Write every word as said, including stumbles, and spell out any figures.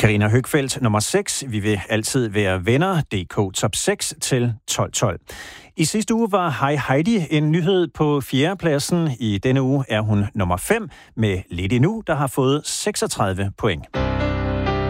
Carina Høgfeldt, nummer seks. Vi vil altid være venner. D K top seks til tolv tolv. I sidste uge var Hej Heidi en nyhed på fjerdepladsen. I denne uge er hun nummer fem med Lidt Endnu, der har fået seksogtredive point.